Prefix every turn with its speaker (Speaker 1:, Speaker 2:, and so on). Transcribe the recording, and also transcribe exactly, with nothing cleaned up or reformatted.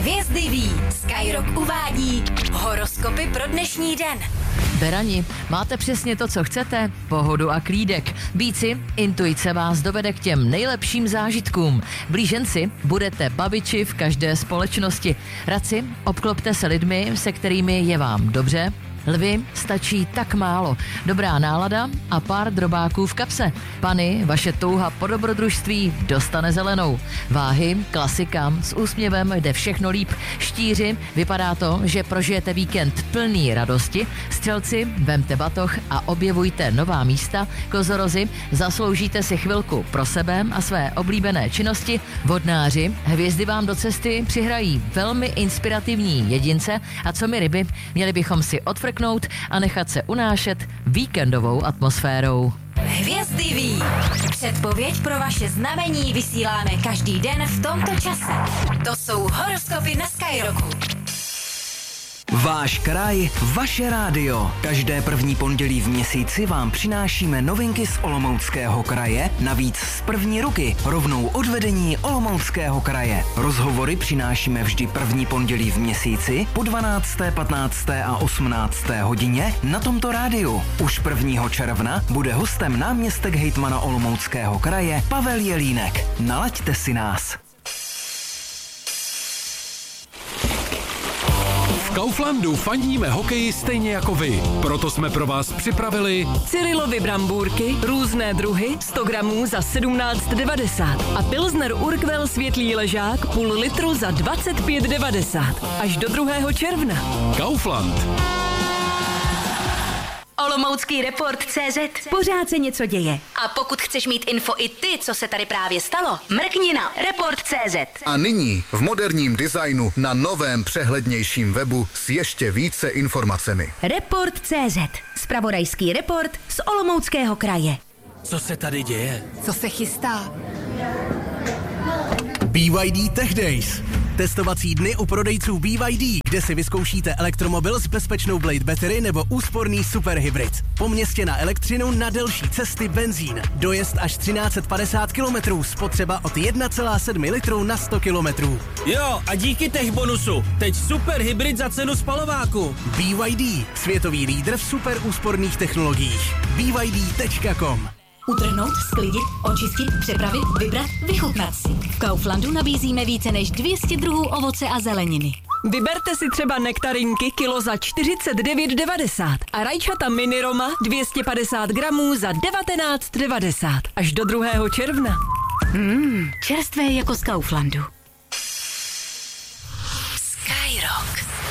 Speaker 1: Hvězdy ví, Skyrock uvádí horoskopy pro dnešní den.
Speaker 2: Berani, máte přesně to, co chcete? Pohodu a klídek. Býci, intuice vás dovede k těm nejlepším zážitkům. Blíženci, budete babiči v každé společnosti. Radci, obklopte se lidmi, se kterými je vám dobře. Lvi, stačí tak málo. Dobrá nálada a pár drobáků v kapse. Pany, vaše touha po dobrodružství dostane zelenou. Váhy, klasika, s úsměvem jde všechno líp. Štíři, vypadá to, že prožijete víkend plný radosti. Střelci, vemte batoh a objevujte nová místa. Kozorozi, zasloužíte si chvilku pro sebe a své oblíbené činnosti. Vodnáři, hvězdy vám do cesty přihrají velmi inspirativní jedince. A co my ryby, měli bychom si odfrknout a nechat se unášet víkendovou atmosférou.
Speaker 1: Hvězdy ví. Předpověď pro vaše znamení vysíláme každý den v tomto čase. To jsou horoskopy na Skyrocku.
Speaker 3: Váš kraj, vaše rádio. Každé první pondělí v měsíci vám přinášíme novinky z Olomouckého kraje, navíc z první ruky, rovnou od vedení Olomouckého kraje. Rozhovory přinášíme vždy první pondělí v měsíci po dvanácté, patnácté a osmnácté hodině na tomto rádiu. Už prvního června bude hostem náměstek hejtmana Olomouckého kraje Pavel Jelínek. Nalaďte si nás.
Speaker 4: V Kauflandu fandíme hokeji stejně jako vy. Proto jsme pro vás připravili
Speaker 5: Cyrilovy brambůrky, různé druhy, sto gramů za sedmnáct devadesát a Pilsner Urquell světlý ležák půl litru za dvacet pět devadesát. Až do druhého června.
Speaker 4: Kaufland.
Speaker 1: Olomoucký report tečka cé zet. Pořád se něco děje. A pokud chceš mít info i ty, co se tady právě stalo, mrkni na report tečka cé zet.
Speaker 6: A nyní v moderním designu na novém přehlednějším webu s ještě více informacemi.
Speaker 1: report tečka cé zet. Zpravodajský report z Olomouckého kraje.
Speaker 7: Co se tady děje?
Speaker 1: Co se chystá?
Speaker 8: B Y D Tech Days. Testovací dny u prodejců B Y D, kde si vyzkoušíte elektromobil s bezpečnou Blade Battery nebo úsporný superhybrid. Po městě na elektřinu, na delší cesty benzín. Dojezd až třináct set padesát kilometrů, spotřeba od jedna celá sedm litru na sto kilometrů.
Speaker 7: Jo, a díky tech bonusu. Teď super hybrid za cenu spalováku.
Speaker 8: B Y D, světový lídr v super úsporných technologiích. B Y D tečka com.
Speaker 1: Utrhnout, sklidit, očistit, přepravit, vybrat, vychutnat si. V Kauflandu nabízíme více než dvě stě druhů ovoce a zeleniny.
Speaker 5: Vyberte si třeba nektarinky kilo za čtyřicet devět devadesát a rajčata mini Roma dvě stě padesát gramů za devatenáct devadesát. Až do druhého června.
Speaker 1: Mmm, čerstvé jako z Kauflandu. Skyrock.